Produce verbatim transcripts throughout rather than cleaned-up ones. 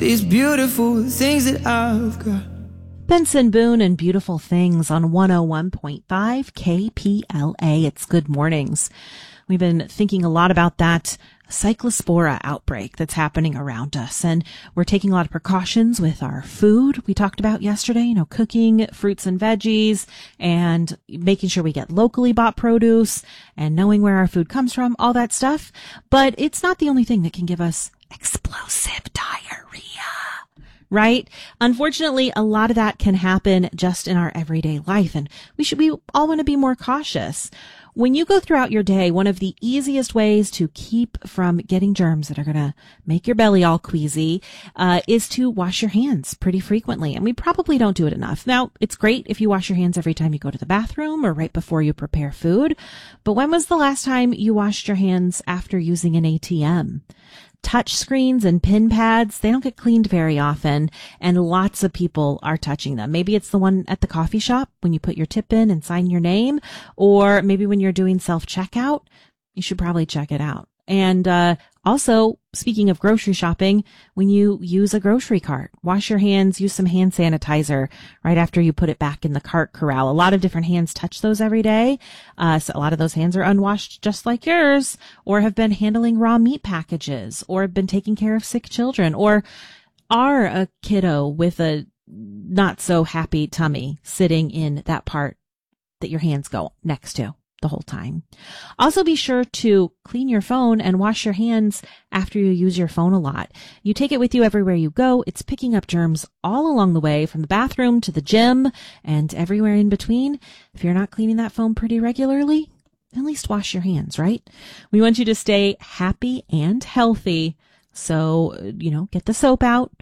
these beautiful things that I've got. Benson Boone and Beautiful Things on one oh one point five K P L A. It's Good Mornings. We've been thinking a lot about that cyclospora outbreak that's happening around us, and we're taking a lot of precautions with our food. We talked about yesterday, you know, cooking fruits and veggies and making sure we get locally bought produce and knowing where our food comes from, all that stuff. But it's not the only thing that can give us explosive diarrhea. Right? Unfortunately, a lot of that can happen just in our everyday life, and we should, we all want to be more cautious. When you go throughout your day, one of the easiest ways to keep from getting germs that are going to make your belly all queasy, uh, is to wash your hands pretty frequently. And we probably don't do it enough. Now, it's great if you wash your hands every time you go to the bathroom or right before you prepare food. But when was the last time you washed your hands after using an A T M? Touch screens and pin pads, they don't get cleaned very often, and lots of people are touching them. Maybe it's the one at the coffee shop when you put your tip in and sign your name, or maybe when you're doing self-checkout. You should probably check it out. And uh also, speaking of grocery shopping, when you use a grocery cart, wash your hands, use some hand sanitizer right after you put it back in the cart corral. A lot of different hands touch those every day. Uh, so a lot of those hands are unwashed just like yours, or have been handling raw meat packages, or have been taking care of sick children, or are a kiddo with a not so happy tummy sitting in that part that your hands go next to the whole time. Also, be sure to clean your phone and wash your hands after you use your phone a lot. You take it with you everywhere you go. It's picking up germs all along the way, from the bathroom to the gym and everywhere in between. If you're not cleaning that phone pretty regularly, at least wash your hands, right? We want you to stay happy and healthy. So, you know, get the soap out,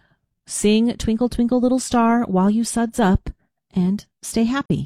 sing Twinkle Twinkle Little Star while you suds up, and stay happy.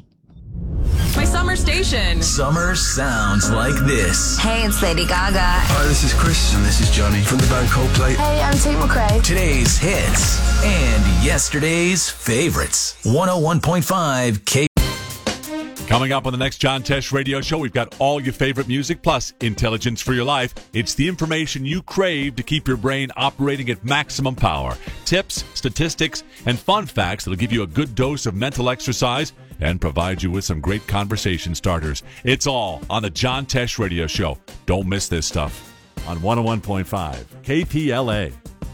My summer station. Summer sounds like this. Hey, it's Lady Gaga. Hi, this is Chris, and this is Johnny from the band Coldplay. Hey, I'm Tate McRae. Today's hits and yesterday's favorites. one oh one point five K. Coming up on the next John Tesh Radio Show, we've got all your favorite music plus intelligence for your life. It's the information you crave to keep your brain operating at maximum power. Tips, statistics, and fun facts that'll give you a good dose of mental exercise and provide you with some great conversation starters. It's all on the John Tesh Radio Show. Don't miss this stuff on one oh one point five K P L A.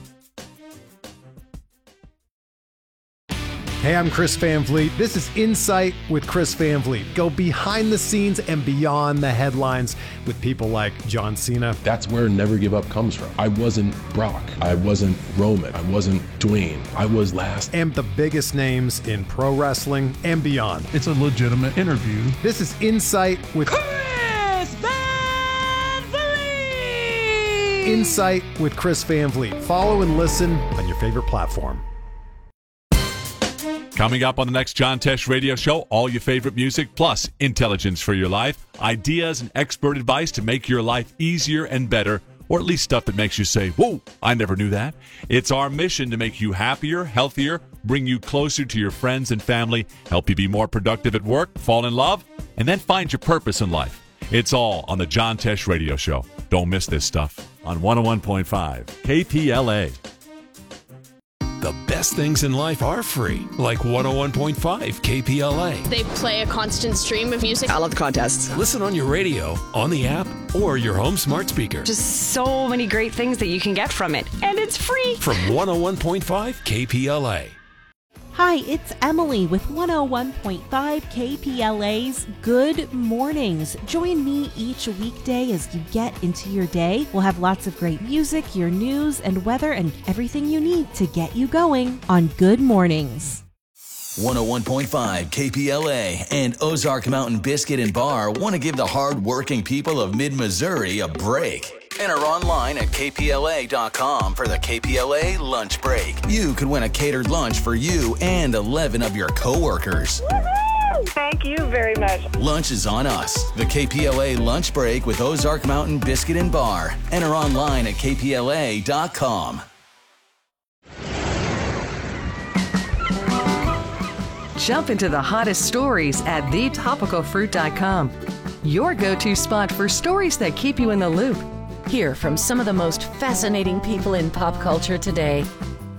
Hey, I'm Chris Van Vliet. This is Insight with Chris Van Vliet. Go behind the scenes and beyond the headlines with people like John Cena. That's where Never Give Up comes from. I wasn't Brock. I wasn't Roman. I wasn't Dwayne. I was last. And the biggest names in pro wrestling and beyond. It's a legitimate interview. This is Insight with Chris Van Vliet. Insight with Chris Van Vliet. Follow and listen on your favorite platform. Coming up on the next John Tesh Radio Show, all your favorite music plus intelligence for your life, ideas and expert advice to make your life easier and better, or at least stuff that makes you say, whoa, I never knew that. It's our mission to make you happier, healthier, bring you closer to your friends and family, help you be more productive at work, fall in love, and then find your purpose in life. It's all on the John Tesh Radio Show. Don't miss this stuff on one oh one point five K P L A. The best things in life are free, like one oh one point five K P L A. They play a constant stream of music. I love the contests. Listen on your radio, on the app, or your home smart speaker. Just so many great things that you can get from it, and it's free. From one oh one point five K P L A. Hi, it's Emily with one oh one point five K P L A's Good Mornings. Join me each weekday as you get into your day. We'll have lots of great music, your news and weather, and everything you need to get you going on Good Mornings. one oh one point five K P L A and Ozark Mountain Biscuit and Bar want to give the hard-working people of mid-Missouri a break. Enter online at K P L A dot com for the K P L A Lunch Break. You could win a catered lunch for you and eleven of your coworkers. Woohoo! Thank you very much. Lunch is on us. The K P L A Lunch Break with Ozark Mountain Biscuit and Bar. Enter online at K P L A dot com. Jump into the hottest stories at the topical fruit dot com. Your go-to spot for stories that keep you in the loop. Hear from some of the most fascinating people in pop culture today.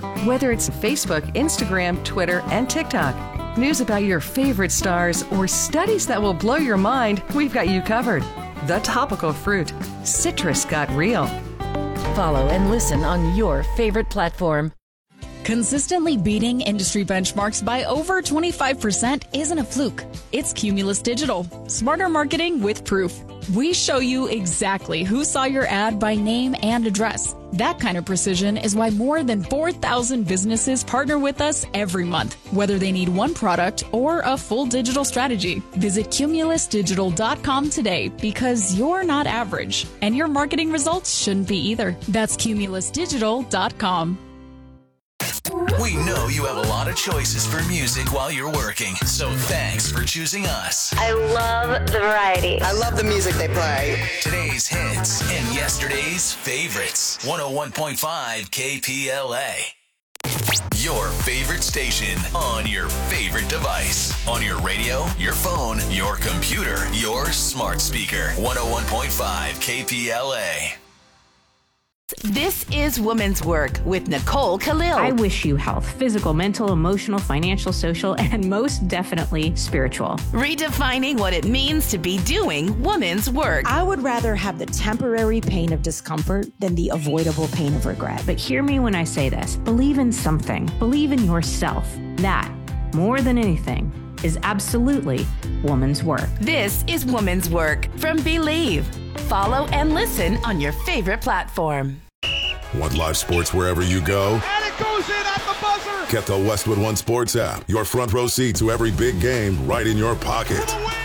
Whether it's Facebook, Instagram, Twitter, and TikTok, news about your favorite stars, or studies that will blow your mind, we've got you covered. The Topical Fruit. Citrus got real. Follow and listen on your favorite platform. Consistently beating industry benchmarks by over twenty-five percent isn't a fluke. It's Cumulus Digital. Smarter marketing with proof. We show you exactly who saw your ad by name and address. That kind of precision is why more than four thousand businesses partner with us every month, whether they need one product or a full digital strategy. Visit cumulus digital dot com today because you're not average, and your marketing results shouldn't be either. That's cumulus digital dot com. We know you have a lot of choices for music while you're working, so thanks for choosing us. I love the variety. I love the music they play. Today's hits and yesterday's favorites. one oh one point five K P L A. Your favorite station on your favorite device. On your radio, your phone, your computer, your smart speaker. one oh one point five K P L A. This is Woman's Work with Nicole Khalil. I wish you health, physical, mental, emotional, financial, social, and most definitely spiritual. Redefining what it means to be doing woman's work. I would rather have the temporary pain of discomfort than the avoidable pain of regret. But hear me when I say this. Believe in something. Believe in yourself. That, more than anything, is absolutely woman's work. This is Woman's Work from Believe. Follow and listen on your favorite platform. Want live sports wherever you go? And it goes in at the buzzer! Get the Westwood One Sports app. Your front row seat to every big game right in your pocket. For the win!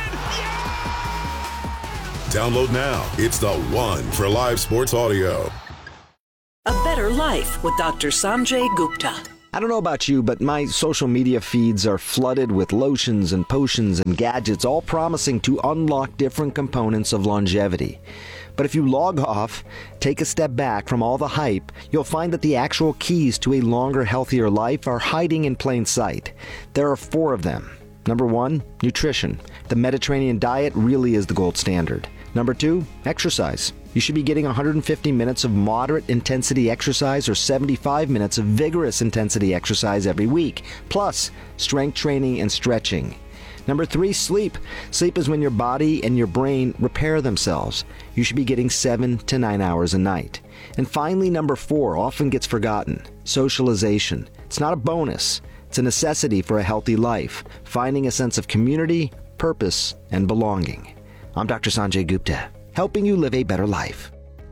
Yeah! Download now. It's the one for live sports audio. A Better Life with Doctor Sanjay Gupta. I don't know about you, but my social media feeds are flooded with lotions and potions and gadgets, all promising to unlock different components of longevity. But if you log off, take a step back from all the hype, you'll find that the actual keys to a longer, healthier life are hiding in plain sight. There are four of them. Number one, nutrition. The Mediterranean diet really is the gold standard. Number two, exercise. You should be getting one hundred fifty minutes of moderate intensity exercise or seventy-five minutes of vigorous intensity exercise every week, plus strength training and stretching. Number three, sleep. Sleep is when your body and your brain repair themselves. You should be getting seven to nine hours a night. And finally, number four, often gets forgotten, socialization. It's not a bonus. It's a necessity for a healthy life, finding a sense of community, purpose, and belonging. I'm Doctor Sanjay Gupta, helping you live a better life.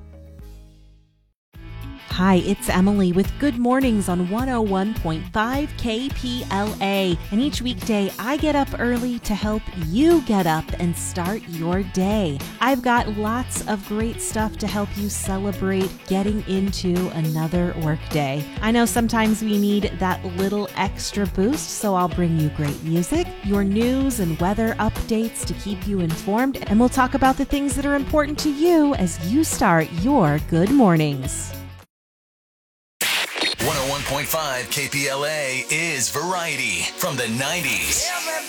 Hi, it's Emily with Good Mornings on one oh one point five K P L A. And each weekday, I get up early to help you get up and start your day. I've got lots of great stuff to help you celebrate getting into another workday. I know sometimes we need that little extra boost, so I'll bring you great music, your news and weather updates to keep you informed, and we'll talk about the things that are important to you as you start your good mornings. one oh one point five K P L A is variety from the nineties.